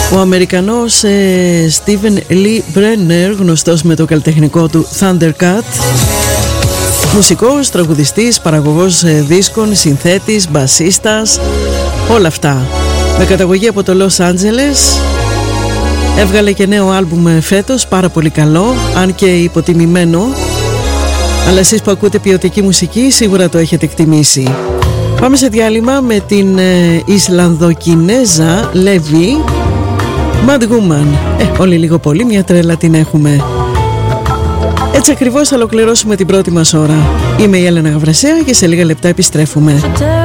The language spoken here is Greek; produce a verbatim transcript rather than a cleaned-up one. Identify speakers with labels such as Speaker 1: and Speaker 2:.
Speaker 1: Ο Αμερικανός ε, Steven Lee Brenner, γνωστός με το καλλιτεχνικό του Thundercat, μουσικός, τραγουδιστής, παραγωγός ε, δίσκων, συνθέτης, μπασίστας, όλα αυτά. Με καταγωγή από το Los Angeles, έβγαλε και νέο άλμπουμ φέτος, πάρα πολύ καλό, αν και υποτιμημένο, αλλά εσείς που ακούτε ποιοτική μουσική σίγουρα το έχετε εκτιμήσει. Πάμε σε διάλειμμα με την ε, Ισλανδοκινέζα Levi, Mad Woman. Ε, όλοι λίγο πολύ μια τρέλα την έχουμε. Έτσι ακριβώς θα ολοκληρώσουμε την πρώτη μας ώρα. Είμαι η Έλενα Γαβρασέα και σε λίγα λεπτά επιστρέφουμε.